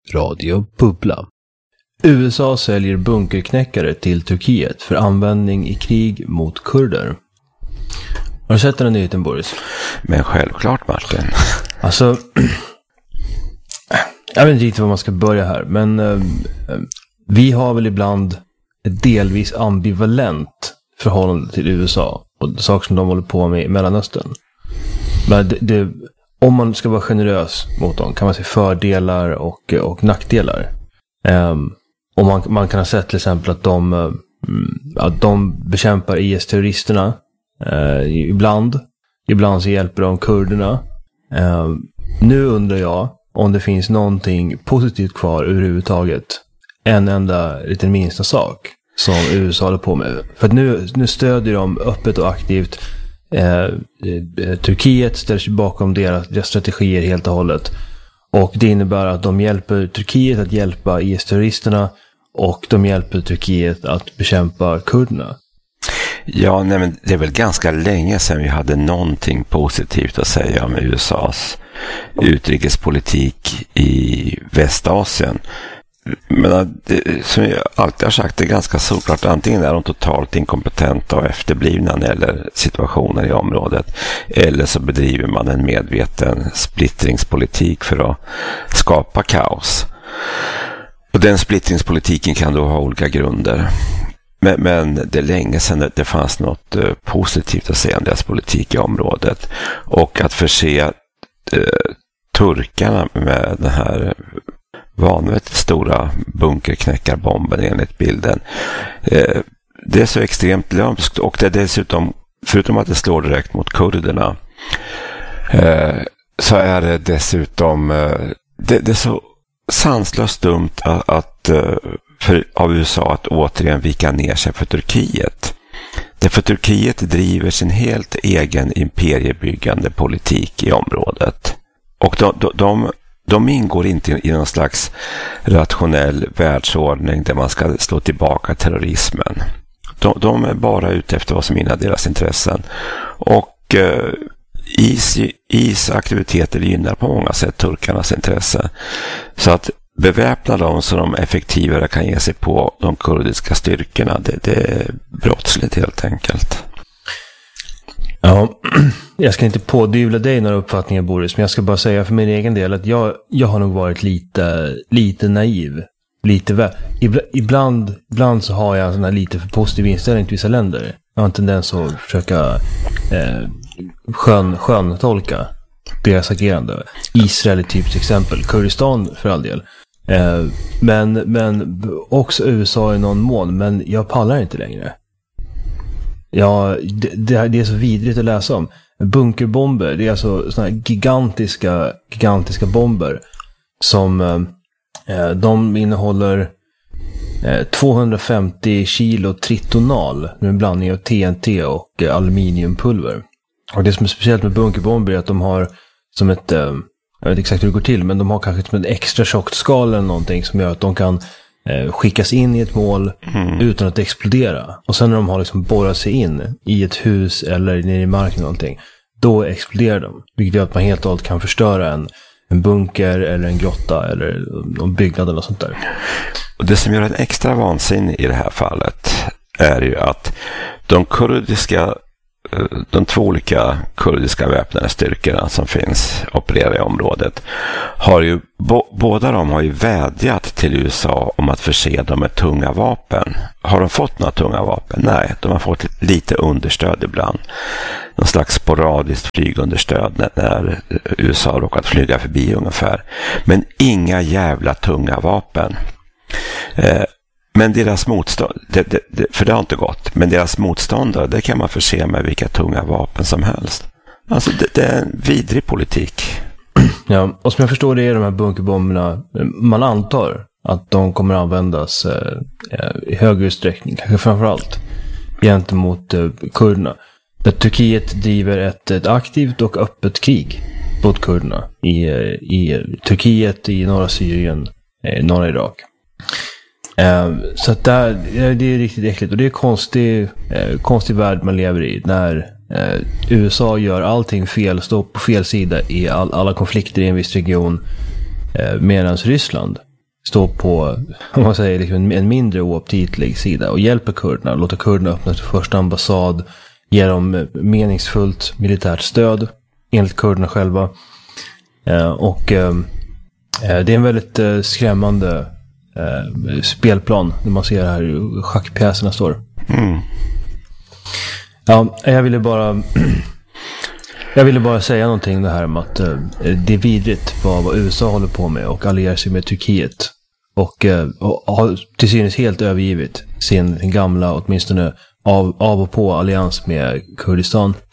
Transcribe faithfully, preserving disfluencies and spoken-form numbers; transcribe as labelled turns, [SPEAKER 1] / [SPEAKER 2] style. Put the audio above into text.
[SPEAKER 1] Radio Bubbla. U S A säljer bunkerknäckare till Turkiet för användning i krig mot kurder. Har du sett den här nyheten, Boris?
[SPEAKER 2] Men självklart, Martin.
[SPEAKER 1] Alltså, jag vet inte riktigt var man ska börja här, men eh, vi har väl ibland ett delvis ambivalent förhållande till U S A och saker som de håller på med i Mellanöstern. Men det, det, om man ska vara generös mot dem kan man se fördelar och, och nackdelar. Um, och man, man kan ha sett till exempel att de, um, att de bekämpar I S-terroristerna uh, ibland. Ibland så hjälper de kurderna. Um, nu undrar jag om det finns någonting positivt kvar överhuvudtaget. En enda liten minsta sak som U S A håller på med. För att nu, nu stödjer de öppet och aktivt eh, eh, Turkiet, ställer sig bakom deras, deras strategier helt och hållet. Och det innebär att de hjälper Turkiet att hjälpa I S-terroristerna och de hjälper Turkiet att bekämpa kurderna.
[SPEAKER 2] Ja, nej, men det är väl ganska länge sedan vi hade någonting positivt att säga om U S A:s utrikespolitik i Västasien. Men det, som jag alltid har sagt, det är ganska såklart. Antingen är de totalt inkompetenta och efterblivna när det gäller situationer i området, eller så bedriver man en medveten splittringspolitik för att skapa kaos. Och den splittringspolitiken kan då ha olika grunder. Men, men det är länge sedan det, det fanns något uh, positivt att säga om deras politik i området. Och att förse uh, turkarna med den här vanvettigt stora bunkerknäckarbomben enligt bilden. Eh, det är så extremt lömskt, och det är dessutom, förutom att det slår direkt mot kurderna, eh, så är det dessutom eh, det, det är så sanslöst dumt att, att för, av U S A att återigen vika ner sig för Turkiet. Därför Turkiet driver sin helt egen imperiebyggande politik i området. Och de, de, de De ingår inte i någon slags rationell världsordning där man ska slå tillbaka terrorismen. De, de är bara ute efter vad som gynnar deras intressen. Och eh, is, is aktiviteter gynnar på många sätt turkarnas intresse. Så att beväpna dem så de effektivare kan ge sig på de kurdiska styrkorna, det, det är brottsligt helt enkelt.
[SPEAKER 1] Ja, jag ska inte pådyvla dig några uppfattningar, Boris, men jag ska bara säga för min egen del att jag, jag har nog varit lite, lite naiv. Lite vä- ibland, ibland så har jag en sån här lite för positiv inställning till vissa länder. Jag har en tendens att försöka eh, skön, skön tolka deras agerande. Israel är typiskt exempel, Kurdistan för all del. Eh, men, men också U S A i någon mån, men jag pallar inte längre. Ja, det, det är så vidrigt att läsa om. Bunkerbomber, det är alltså såna här gigantiska, gigantiska bomber som eh, de innehåller eh, tvåhundrafemtio kilo tritonal med en blandning av T N T och eh, aluminiumpulver. Och det som är speciellt med bunkerbomber är att de har som ett, eh, jag vet inte exakt hur det går till, men de har kanske som ett extra tjockt skal eller någonting som gör att de kan skickas in i ett mål mm. utan att explodera. Och sen när de har liksom borrat sig in i ett hus eller nere i marken någonting, då exploderar de. Vilket gör att man helt och hållet kan förstöra en, en bunker eller en grotta eller en byggnad eller sånt där.
[SPEAKER 2] Och det som gör en extra vansinne i det här fallet är ju att de kurdiska de två olika kurdiska väpnade styrkorna som finns opererar i området har ju, bo, båda de har ju vädjat till U S A om att förse dem med tunga vapen. Har de fått några tunga vapen? Nej, de har fått lite understöd ibland. Någon slags sporadiskt flygunderstöd när, när U S A har råkat flyga förbi ungefär. Men inga jävla tunga vapen. Eh, Men deras motstånd, det, det, det, för det har inte gått, men deras motståndare, det kan man förse med vilka tunga vapen som helst. Alltså det, det är en vidrig politik.
[SPEAKER 1] Ja, och som jag förstår det är de här bunkerbomberna, man antar att de kommer att användas eh, i högre utsträckning, kanske framförallt gentemot eh, kurderna. Där Turkiet driver ett, ett aktivt och öppet krig mot kurderna i, i Turkiet, i norra Syrien, i norra Irak. Eh, så att där, det är riktigt äckligt och det är konstig, eh, konstig värld man lever i när eh, U S A gör allting fel, står på fel sida i all, alla konflikter i en viss region, eh, medan Ryssland stå på, om man säger, liksom en mindre oaptitlig sida och hjälper kurderna, låter kurderna öppna sin första ambassad, ger dem meningsfullt militärt stöd enligt kurderna själva. Eh, och eh, det är en väldigt eh, skrämmande eh, spelplan när man ser här hur schackpjäserna står.
[SPEAKER 2] Mm.
[SPEAKER 1] Ja, jag ville bara jag ville bara säga någonting det här om att eh, det är vidrigt vad, vad U S A håller på med och allierar sig med Turkiet och, eh, och har till synes helt övergivit sin, sin gamla, åtminstone av, av och på allians med Kurdistan.